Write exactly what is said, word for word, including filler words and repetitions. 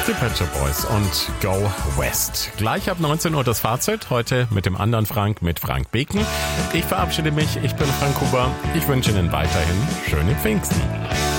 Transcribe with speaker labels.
Speaker 1: Die Pet Shop Boys und Go West. Gleich ab neunzehn Uhr das Fazit. Heute mit dem anderen Frank, mit Frank Beken. Ich verabschiede mich. Ich bin Frank Huber. Ich wünsche Ihnen weiterhin schöne Pfingsten.